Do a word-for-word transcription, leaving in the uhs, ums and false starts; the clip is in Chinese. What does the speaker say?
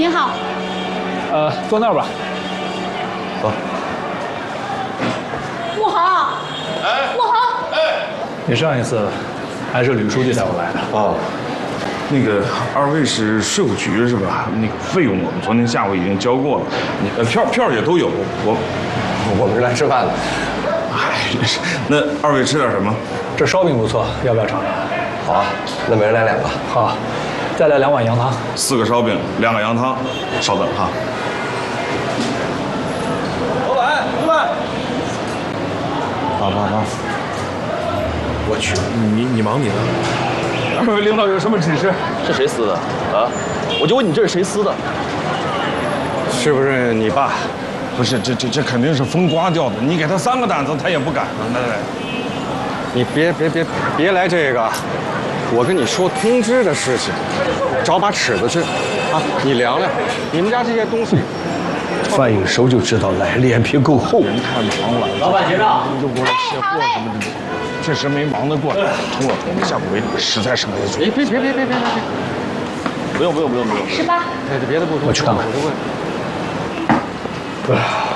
您好。 呃，坐那儿吧。 走。 穆豪，哎，穆豪，哎， 你上一次还是吕书记带我来的。 哦。 那个二位是税务局是吧？那个费用我们昨天下午已经交过了，你呃票票也都有。我我们是来吃饭的。 哎，那二位吃点什么？ 这烧饼不错，要不要尝尝？ 好啊，那每人来两个。 好，再来两碗羊汤。 四个烧饼，两个羊汤，稍等哈。 老板，老板。 爸爸爸， 我去，你你忙你的。 二位领导有什么指示？ 是谁撕的啊？我就问你这是谁撕的？ 是不是你爸？ 不是，这这这肯定是风刮掉的。你给他三个胆子，他也不敢。来来来， 你别别别别来这个！我跟你说通知的事情，找把尺子去啊！你量量，你们家这些东西， 饭一熟就知道来，脸皮够厚。 人太忙了， 老板结账。 就过来卸货什么的，确实没忙得过来。冲我同志下不为例，实在是没得别别别别别别别！ 不用不用不用不用。 十八。 哎，别的不说， 我去看看。 我就问。